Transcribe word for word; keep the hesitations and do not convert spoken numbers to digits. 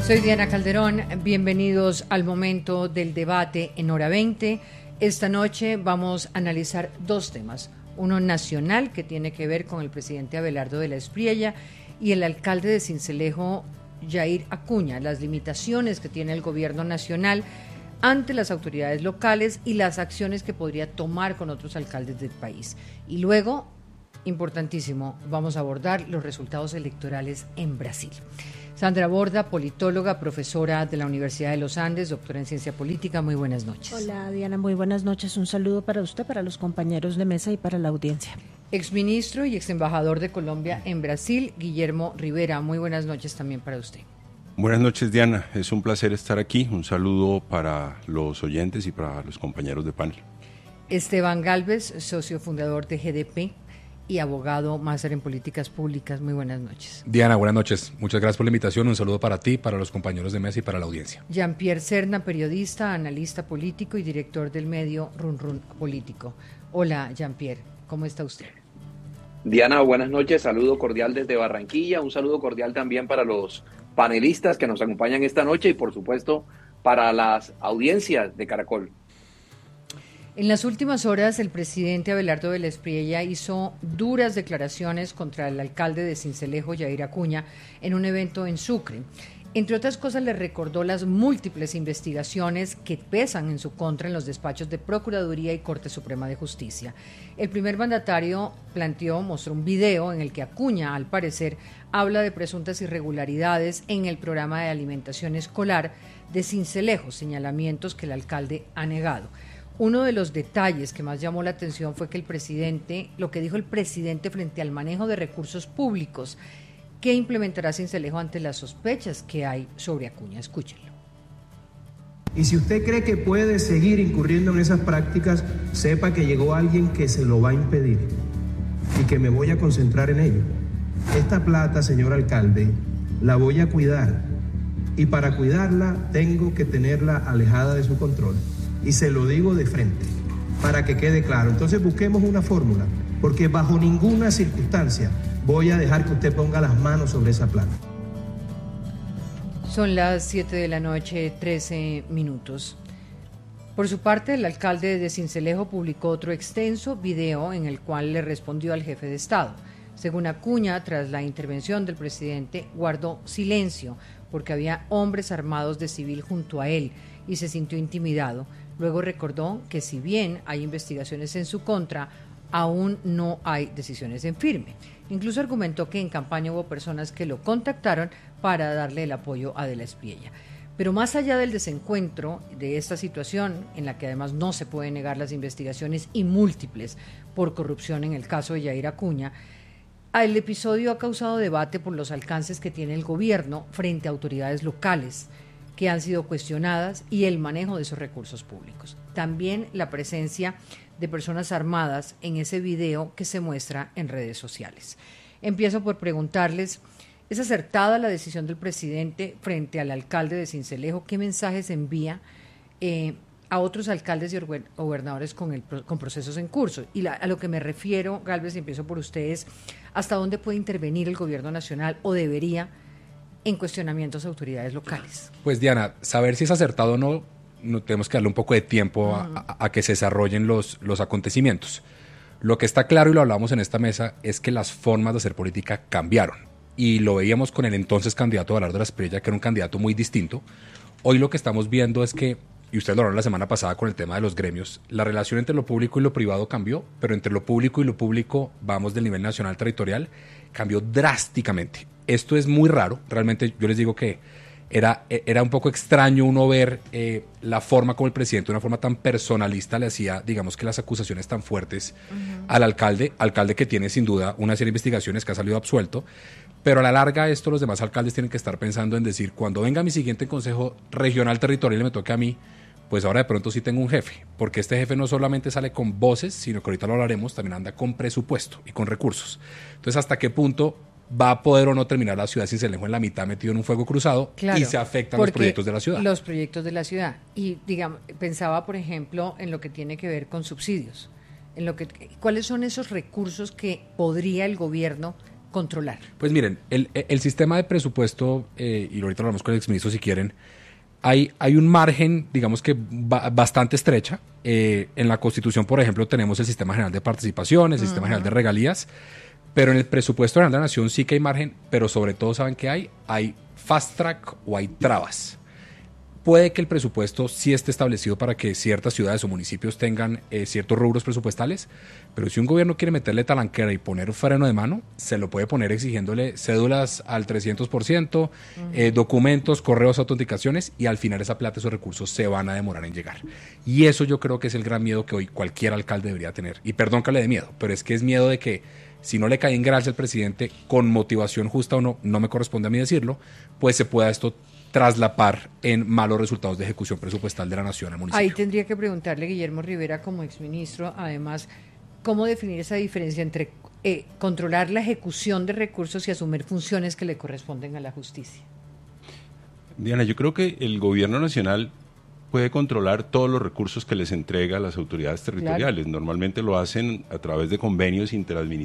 Soy Diana Calderón, bienvenidos al momento del debate en Hora veinte. Esta noche vamos a analizar dos temas, uno nacional que tiene que ver con el presidente Abelardo de la Espriella y el alcalde de Sincelejo, Yair Acuña, las limitaciones que tiene el gobierno nacional ante las autoridades locales y las acciones que podría tomar con otros alcaldes del país. Y luego, importantísimo, vamos a abordar los resultados electorales en Brasil. Sandra Borda, politóloga, profesora de la Universidad de los Andes, doctora en ciencia política, muy buenas noches. Hola Diana, muy buenas noches. Un saludo para usted, para los compañeros de mesa y para la audiencia. Exministro y exembajador de Colombia en Brasil, Guillermo Rivera, muy buenas noches también para usted. Buenas noches, Diana, es un placer estar aquí. Un saludo para los oyentes y para los compañeros de panel. Esteban Gálvez, socio fundador de G D P y abogado máster en políticas públicas, muy buenas noches. Diana, buenas noches. Muchas gracias por la invitación. Un saludo para ti, para los compañeros de mesa y para la audiencia. Jean-Pierre Serna, periodista, analista político y director del medio Run Run Político. Hola, Jean-Pierre, ¿cómo está usted? Diana, buenas noches. Saludo cordial desde Barranquilla. Un saludo cordial también para los panelistas que nos acompañan esta noche y, por supuesto, para las audiencias de Caracol. En las últimas horas, el presidente Abelardo de la Espriella hizo duras declaraciones contra el alcalde de Sincelejo, Yair Acuña, en un evento en Sucre. Entre otras cosas, le recordó las múltiples investigaciones que pesan en su contra en los despachos de Procuraduría y Corte Suprema de Justicia. El primer mandatario planteó, mostró un video en el que Acuña, al parecer, habla de presuntas irregularidades en el programa de alimentación escolar de Sincelejo, señalamientos que el alcalde ha negado. Uno de los detalles que más llamó la atención fue que el presidente, lo que dijo el presidente frente al manejo de recursos públicos que implementará Sincelejo ante las sospechas que hay sobre Acuña. Escúchenlo. Y si usted cree que puede seguir incurriendo en esas prácticas, sepa que llegó alguien que se lo va a impedir y que me voy a concentrar en ello. Esta plata, señor alcalde, la voy a cuidar y para cuidarla tengo que tenerla alejada de su control. Y se lo digo de frente, para que quede claro. Entonces busquemos una fórmula, porque bajo ninguna circunstancia voy a dejar que usted ponga las manos sobre esa plata. Son las siete de la noche, trece minutos. Por su parte, el alcalde de Sincelejo publicó otro extenso video en el cual le respondió al jefe de Estado. Según Acuña, tras la intervención del presidente, guardó silencio porque había hombres armados de civil junto a él y se sintió intimidado. Luego recordó que si bien hay investigaciones en su contra, aún no hay decisiones en firme. Incluso argumentó que en campaña hubo personas que lo contactaron para darle el apoyo a De la Espriella. Pero más allá del desencuentro de esta situación, en la que además no se pueden negar las investigaciones y múltiples por corrupción en el caso de Yair Acuña, el episodio ha causado debate por los alcances que tiene el gobierno frente a autoridades locales que han sido cuestionadas y el manejo de esos recursos públicos. También la presencia de personas armadas en ese video que se muestra en redes sociales. Empiezo por preguntarles, ¿es acertada la decisión del presidente frente al alcalde de Sincelejo? ¿Qué mensajes envía eh, a otros alcaldes y gobernadores con, el, con procesos en curso? Y la, a lo que me refiero, Gálvez, y empiezo por ustedes, ¿hasta dónde puede intervenir el gobierno nacional o debería en cuestionamientos a autoridades locales? Pues Diana, saber si es acertado o no, no tenemos que darle un poco de tiempo a, a, a que se desarrollen los, los acontecimientos. Lo que está claro, y lo hablamos en esta mesa, es que las formas de hacer política cambiaron. Y lo veíamos con el entonces candidato Abelardo de la Espriella, que era un candidato muy distinto. Hoy lo que estamos viendo es que, y usted lo habló la semana pasada con el tema de los gremios, la relación entre lo público y lo privado cambió, pero entre lo público y lo público, vamos del nivel nacional territorial, cambió drásticamente. Esto es muy raro, realmente yo les digo que era, era un poco extraño uno ver eh, la forma como el presidente, de una forma tan personalista, le hacía, digamos que las acusaciones tan fuertes uh-huh. al alcalde, alcalde que tiene sin duda una serie de investigaciones, que ha salido absuelto, pero a la larga esto los demás alcaldes tienen que estar pensando en decir, cuando venga mi siguiente consejo regional territorial y me toque a mí, pues ahora de pronto sí tengo un jefe, porque este jefe no solamente sale con voces, sino que ahorita lo hablaremos, también anda con presupuesto y con recursos. Entonces, ¿hasta qué punto va a poder o no terminar la ciudad de Sincelejo en la mitad metido en un fuego cruzado? Claro, y se afectan los proyectos de la ciudad? Los proyectos de la ciudad. Y digamos, pensaba, por ejemplo, en lo que tiene que ver con subsidios. En lo que, ¿cuáles son esos recursos que podría el gobierno controlar? Pues miren, el, el sistema de presupuesto, eh, y ahorita lo hablamos con el exministro si quieren, hay, hay un margen, digamos que ba- bastante estrecha. Eh, en la Constitución, por ejemplo, tenemos el Sistema General de Participaciones, el uh-huh. Sistema General de Regalías, pero en el presupuesto general de la Nación sí que hay margen, pero sobre todo, ¿saben qué hay? Hay fast track o hay trabas. Puede que el presupuesto sí esté establecido para que ciertas ciudades o municipios tengan eh, ciertos rubros presupuestales, pero si un gobierno quiere meterle talanquera y poner un freno de mano, se lo puede poner exigiéndole cédulas al trescientos por ciento, uh-huh. eh, documentos, correos, autenticaciones, y al final esa plata, esos recursos se van a demorar en llegar. Y eso yo creo que es el gran miedo que hoy cualquier alcalde debería tener. Y perdón que le dé miedo, pero es que es miedo de que si no le cae en gracia al presidente, con motivación justa o no, no me corresponde a mí decirlo, pues se pueda esto traslapar en malos resultados de ejecución presupuestal de la Nación al municipio. Ahí tendría que preguntarle Guillermo Rivera como exministro, además, cómo definir esa diferencia entre eh, controlar la ejecución de recursos y asumir funciones que le corresponden a la justicia. Diana, yo creo que el gobierno nacional puede controlar todos los recursos que les entrega a las autoridades territoriales. Claro. Normalmente lo hacen a través de convenios interadministrativos